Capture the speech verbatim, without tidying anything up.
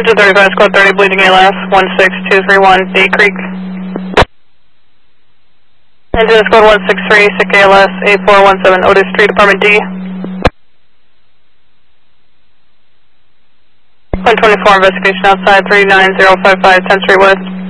Engine thirty-five, squad thirty, bleeding A L F, one six two three one, Day Creek. Engine squad one six three, sick A L S, eight four one seven, Otis Street, Apartment D. one twenty-four, investigation outside, three nine zero five five, tenth Street West.